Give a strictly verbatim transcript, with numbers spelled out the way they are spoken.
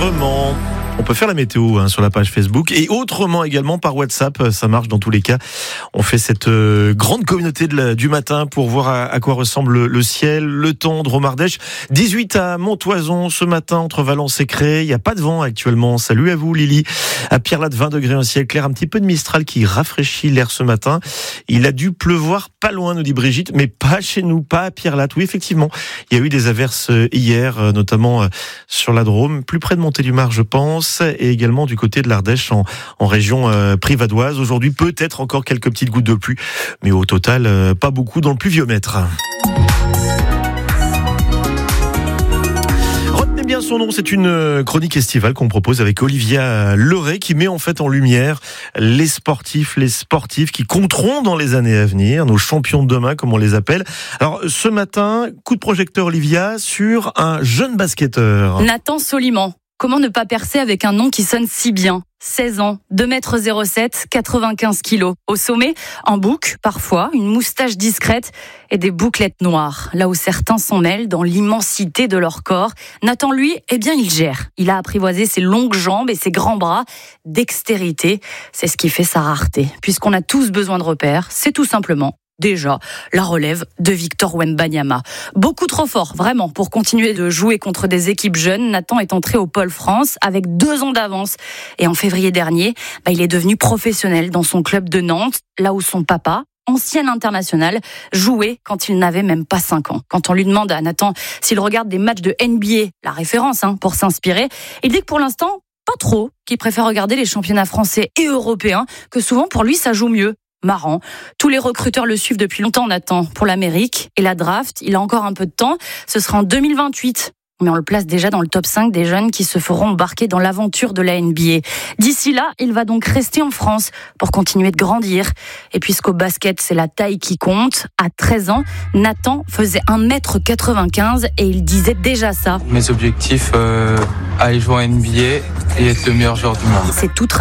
autrement. On peut faire la météo hein, sur la page Facebook et autrement également par WhatsApp, ça marche dans tous les cas. On fait cette euh, grande communauté de la, du matin pour voir à, à quoi ressemble le ciel, le temps de Romardèche. dix-huit à Montoison ce matin entre Valence et Cré. Il n'y a pas de vent actuellement. Salut à vous Lily. À Pierrelatte, vingt degrés, un ciel clair, un petit peu de Mistral qui rafraîchit l'air ce matin. Il a dû pleuvoir pas loin, nous dit Brigitte, mais pas chez nous, pas à Pierrelatte. Oui, effectivement, il y a eu des averses hier, notamment sur la Drôme, plus près de Montélimar, je pense, et également du côté de l'Ardèche en, en région euh, privadoise. Aujourd'hui, peut-être encore quelques petites gouttes de pluie, mais au total, euh, pas beaucoup dans le pluviomètre. Retenez bien son nom, c'est une chronique estivale qu'on propose avec Olivia Leray qui met en fait en lumière les sportifs, les sportifs qui compteront dans les années à venir, nos champions de demain comme on les appelle. Alors ce matin, coup de projecteur Olivia sur un jeune basketteur. Nathan Soliman. Comment ne pas percer avec un nom qui sonne si bien ? seize ans, deux mètres zéro sept, quatre-vingt-quinze kilos. Au sommet, en bouc, parfois, une moustache discrète et des bouclettes noires. Là où certains s'en mêlent dans l'immensité de leur corps, Nathan, lui, eh bien, il gère. Il a apprivoisé ses longues jambes et ses grands bras. Dextérité, c'est ce qui fait sa rareté. Puisqu'on a tous besoin de repères, c'est tout simplement déjà la relève de Victor Wembanyama. Beaucoup trop fort, vraiment, pour continuer de jouer contre des équipes jeunes. Nathan est entré au Pôle France avec deux ans d'avance. Et en février dernier, bah, il est devenu professionnel dans son club de Nantes, là où son papa, ancien international, jouait quand il n'avait même pas cinq ans. Quand on lui demande à Nathan s'il regarde des matchs de N B A, la référence hein, pour s'inspirer, il dit que pour l'instant, pas trop, qu'il préfère regarder les championnats français et européens, que souvent pour lui ça joue mieux. Marrant. Tous les recruteurs le suivent depuis longtemps, Nathan, pour l'Amérique. Et la draft, il a encore un peu de temps. Ce sera en deux mille vingt-huit. Mais on le place déjà dans le top cinq des jeunes qui se feront embarquer dans l'aventure de la N B A. D'ici là, il va donc rester en France pour continuer de grandir. Et puisqu'au basket, c'est la taille qui compte, à treize ans, Nathan faisait un mètre quatre-vingt-quinze et il disait déjà ça. Mes objectifs, euh, aller jouer en N B A et être le meilleur joueur du monde. C'est tout